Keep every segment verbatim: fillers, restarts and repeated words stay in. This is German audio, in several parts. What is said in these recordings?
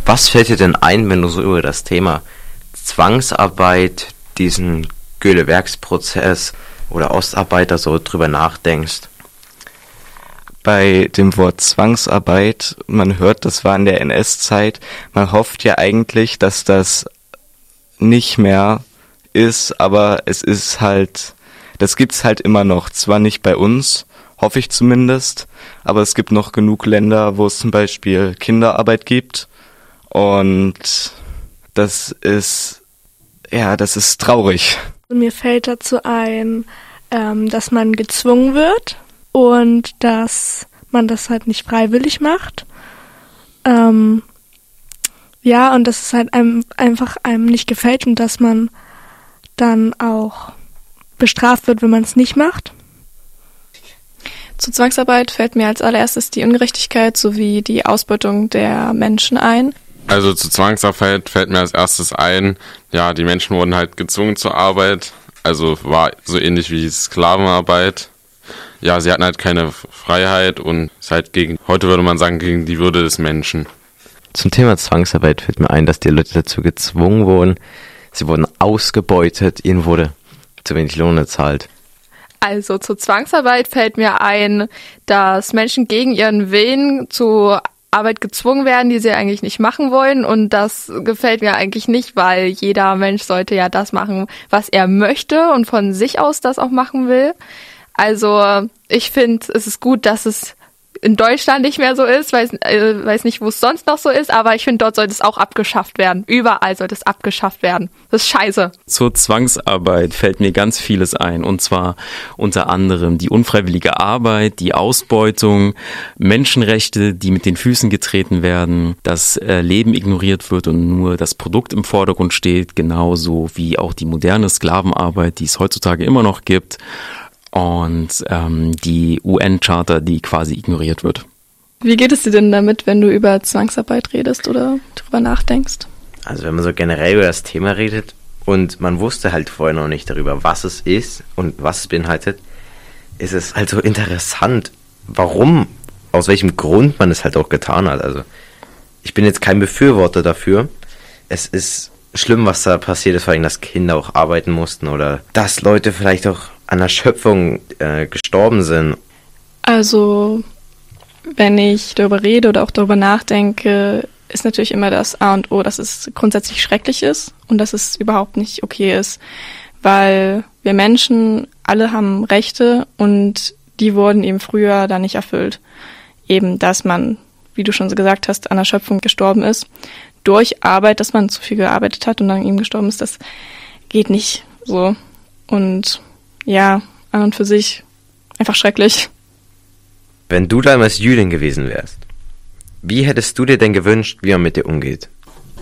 Was fällt dir denn ein, wenn du so über das Thema Zwangsarbeit, diesen Göhle-Werksprozess oder Ostarbeiter so drüber nachdenkst? Bei dem Wort Zwangsarbeit, man hört, das war in der N S-Zeit, man hofft ja eigentlich, dass das nicht mehr ist, aber es ist halt, das gibt's halt immer noch, zwar nicht bei uns, hoffe ich zumindest, aber es gibt noch genug Länder, wo es zum Beispiel Kinderarbeit gibt und das ist, ja, das ist traurig. Mir fällt dazu ein, ähm, dass man gezwungen wird und dass man das halt nicht freiwillig macht. Ähm, ja, und dass es halt einem einfach einem nicht gefällt und dass man dann auch bestraft wird, wenn man es nicht macht. Zur Zwangsarbeit fällt mir als allererstes die Ungerechtigkeit sowie die Ausbeutung der Menschen ein. Also zur Zwangsarbeit fällt mir als erstes ein, ja, die Menschen wurden halt gezwungen zur Arbeit, also war so ähnlich wie Sklavenarbeit. Ja, sie hatten halt keine Freiheit und ist halt gegen, heute würde man sagen, gegen die Würde des Menschen. Zum Thema Zwangsarbeit fällt mir ein, dass die Leute dazu gezwungen wurden, sie wurden ausgebeutet, ihnen wurde zu wenig Lohn gezahlt. Also zur Zwangsarbeit fällt mir ein, dass Menschen gegen ihren Willen zu Arbeit gezwungen werden, die sie eigentlich nicht machen wollen, und das gefällt mir eigentlich nicht, weil jeder Mensch sollte ja das machen, was er möchte und von sich aus das auch machen will. Also ich finde, es ist gut, dass es in Deutschland nicht mehr so ist, weiß, äh, weiß nicht, wo es sonst noch so ist, aber ich finde, dort sollte es auch abgeschafft werden. Überall sollte es abgeschafft werden. Das ist scheiße. Zur Zwangsarbeit fällt mir ganz vieles ein, und zwar unter anderem die unfreiwillige Arbeit, die Ausbeutung, Menschenrechte, die mit den Füßen getreten werden, das äh, Leben ignoriert wird und nur das Produkt im Vordergrund steht, genauso wie auch die moderne Sklavenarbeit, die es heutzutage immer noch gibt. Und ähm, die U N-Charta, die quasi ignoriert wird. Wie geht es dir denn damit, wenn du über Zwangsarbeit redest oder drüber nachdenkst? Also wenn man so generell über das Thema redet und man wusste halt vorher noch nicht darüber, was es ist und was es beinhaltet, ist es halt so interessant, warum, aus welchem Grund man es halt auch getan hat. Also ich bin jetzt kein Befürworter dafür. Es ist schlimm, was da passiert ist, vor allem, dass Kinder auch arbeiten mussten oder dass Leute vielleicht auch an der Schöpfung äh, gestorben sind. Also, wenn ich darüber rede oder auch darüber nachdenke, ist natürlich immer das A und O, dass es grundsätzlich schrecklich ist und dass es überhaupt nicht okay ist, weil wir Menschen alle haben Rechte und die wurden eben früher da nicht erfüllt. Eben, dass man, wie du schon so gesagt hast, an der Schöpfung gestorben ist, durch Arbeit, dass man zu viel gearbeitet hat und dann eben gestorben ist, das geht nicht so. Und ja, an und für sich einfach schrecklich. Wenn du damals Jüdin gewesen wärst, wie hättest du dir denn gewünscht, wie man mit dir umgeht?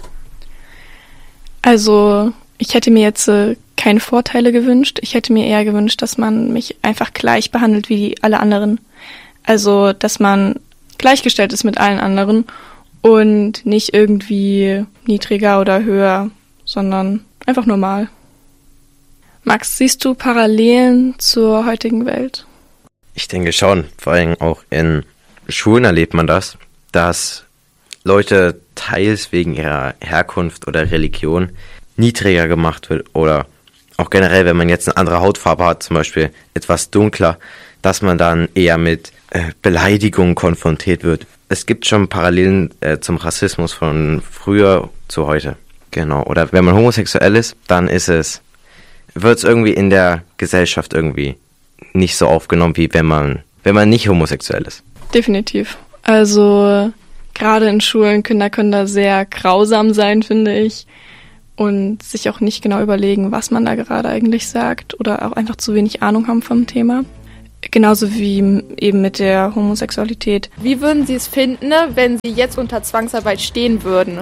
Also, ich hätte mir jetzt äh, keine Vorteile gewünscht. Ich hätte mir eher gewünscht, dass man mich einfach gleich behandelt wie die, alle anderen. Also, dass man gleichgestellt ist mit allen anderen und nicht irgendwie niedriger oder höher, sondern einfach normal. Max, siehst du Parallelen zur heutigen Welt? Ich denke schon. Vor allem auch in Schulen erlebt man das, dass Leute teils wegen ihrer Herkunft oder Religion niedriger gemacht wird oder auch generell, wenn man jetzt eine andere Hautfarbe hat, zum Beispiel etwas dunkler, dass man dann eher mit äh, Beleidigungen konfrontiert wird. Es gibt schon Parallelen äh, zum Rassismus von früher zu heute. Genau. Oder wenn man homosexuell ist, dann ist es wird es irgendwie in der Gesellschaft irgendwie nicht so aufgenommen, wie wenn man, wenn man nicht homosexuell ist. Definitiv. Also gerade in Schulen, Kinder können da sehr grausam sein, finde ich. Und sich auch nicht genau überlegen, was man da gerade eigentlich sagt oder auch einfach zu wenig Ahnung haben vom Thema. Genauso wie eben mit der Homosexualität. Wie würden Sie es finden, wenn Sie jetzt unter Zwangsarbeit stehen würden?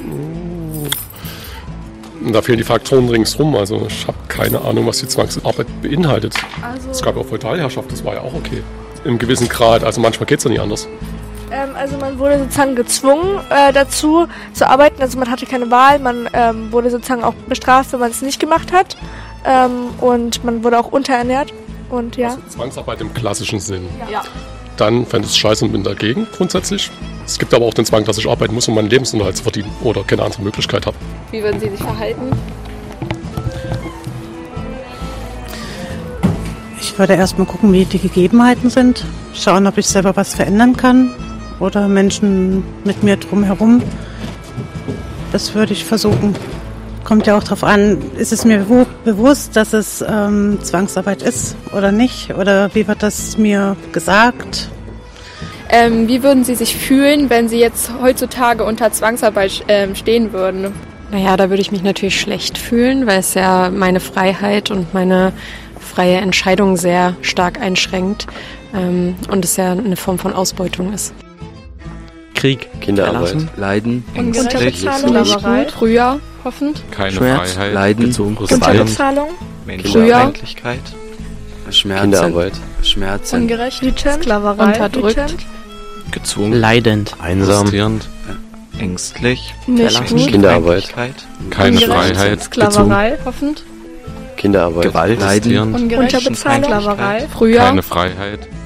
Da fehlen die Faktoren ringsrum. Also ich habe keine Ahnung, was die Zwangsarbeit beinhaltet. Also es gab ja auch Feudalherrschaft, das war ja auch okay. Im gewissen Grad, also manchmal geht es ja nicht anders. Ähm, also man wurde sozusagen gezwungen äh, dazu zu arbeiten, also man hatte keine Wahl, man ähm, wurde sozusagen auch bestraft, wenn man es nicht gemacht hat ähm, und man wurde auch unterernährt und ja. Also Zwangsarbeit im klassischen Sinn. Ja. dann fände ich es scheiße und bin dagegen grundsätzlich. Es gibt aber auch den Zwang, dass ich arbeiten muss, um meinen Lebensunterhalt zu verdienen oder keine andere Möglichkeit habe. Wie würden Sie sich verhalten? Ich würde erstmal gucken, wie die Gegebenheiten sind, schauen, ob ich selber was verändern kann oder Menschen mit mir drumherum. Das würde ich versuchen. Kommt ja auch darauf an, ist es mir bewusst, dass es ähm, Zwangsarbeit ist oder nicht? Oder wie wird das mir gesagt? Ähm, wie würden Sie sich fühlen, wenn Sie jetzt heutzutage unter Zwangsarbeit ähm, stehen würden? Naja, da würde ich mich natürlich schlecht fühlen, weil es ja meine Freiheit und meine freie Entscheidung sehr stark einschränkt ähm, und es ja eine Form von Ausbeutung ist. Krieg, Kinderarbeit, Leiden, Unterbezahlung, Sklaverei, früher hoffend, Keine Schmerz, Freiheit. Leiden, Unterbezahlung, Kinderfeindlichkeit, Schmerzen, Kinderarbeit, Schmerzen, ungerecht, Sklaverei, unterdrückt, gezwungen, leidend, Einsam. frustrierend, ängstlich, Nicht gut. Kinderarbeit, Keine ungerecht, Freiheit. Sklaverei, hoffend, Kinderarbeit, Gewalt, Leiden, frustrierend, Unterbezahlung, Sklaverei, früher, Keine Freiheit.